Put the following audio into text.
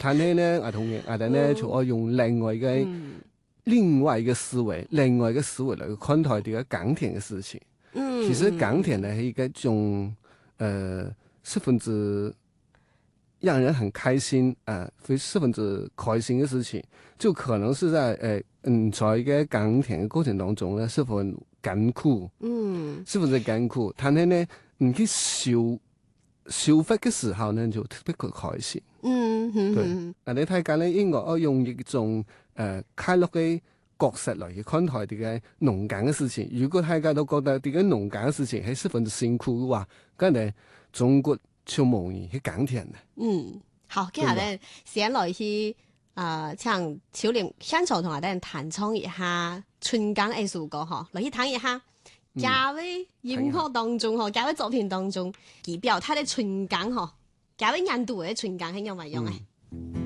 但係呢，我同我哋呢就可以用另外一個思維嚟去看待呢個耕田嘅事情。其實耕田呢係一種十分之讓人很開心十分之開心嘅事情，就可能是在在一個耕田嘅過程當中呢，十分艱苦，十分之艱苦。但係呢，你去收穫嘅時候呢，就特別開心。對，你睇緊呢，應該我用一種快樂嘅角色嚟去看待啲嘅農耕嘅事情。如果大家都覺得啲嘅農耕嘅事情係十分之辛苦嘅話，咁你中國就冇人去耕田嘅。 好，接下來先來去請小林現場同我哋彈唱一下春耕藝術歌嗬，來去聽一下。嘉位音樂當中嗬，嘉位作品當中，佢表態嘅春耕嗬，嘉位印度嘅春耕係用乜用嘅？